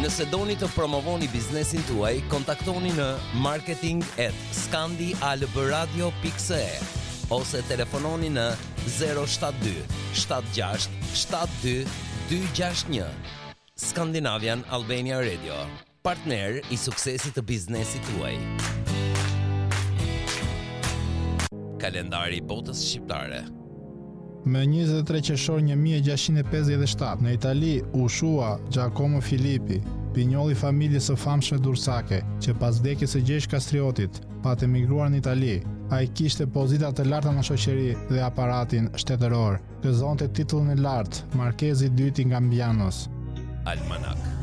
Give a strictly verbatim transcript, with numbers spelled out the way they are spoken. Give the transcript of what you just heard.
Nëse doni të promovoni biznesin tuaj, kontaktoni në marketing at scandialbradio dot c e ose telefononi në zero shtat dy shtat gjasht shtat dy dy gjasht një. Scandinavian Albania Radio, partner i suksesit të biznesit tuaj. Kalendari i botës shqiptare. Me njëzet e tre qershor një mijë e gjashtëqind e pesëdhjetë e shtat, në Itali u shua Giacomo Filippi, pinjolli i familjes së famshme Dursake, që pas vdekjes së Gjergj Kastriotit, patë emigruar në Itali. Ai kishte pozita të larta në shoqëri dhe aparatin shtetëror. Gëzonte titullin e lartë, Markezi i dytë i Gambianos. Almanak.